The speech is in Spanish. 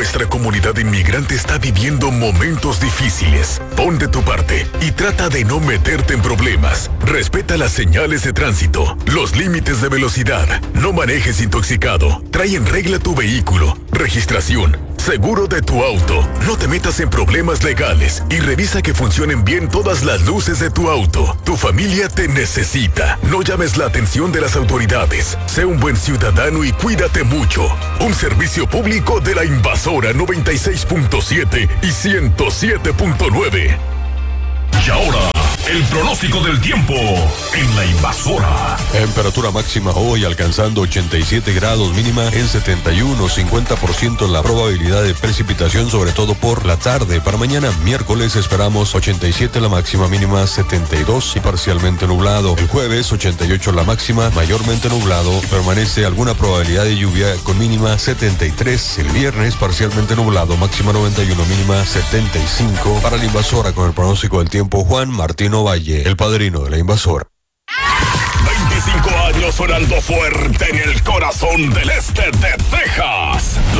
Nuestra comunidad inmigrante está viviendo momentos difíciles. Pon de tu parte y trata de no meterte en problemas. Respeta las señales de tránsito, los límites de velocidad. No manejes intoxicado. Trae en regla tu vehículo, registración, seguro de tu auto. No te metas en problemas legales y revisa que funcionen bien todas las luces de tu auto. Tu familia te necesita. No llames la atención de las autoridades. Sé un buen ciudadano y cuídate mucho. Un servicio público de la Invasora 96.7 y 107.9. Y ahora, el pronóstico del tiempo en la Invasora. Temperatura máxima hoy alcanzando 87 grados, mínima en 71, 50% la probabilidad de precipitación, sobre todo por la tarde. Para mañana, miércoles, esperamos 87 la máxima, mínima 72 y parcialmente nublado. El jueves, 88 la máxima, mayormente nublado y permanece alguna probabilidad de lluvia con mínima 73. El viernes, parcialmente nublado, máxima 91, mínima 75. Para la Invasora, con el pronóstico del tiempo, Juan Martino Valle, el padrino de la Invasora. 25 años sonando fuerte en el corazón del este de Texas.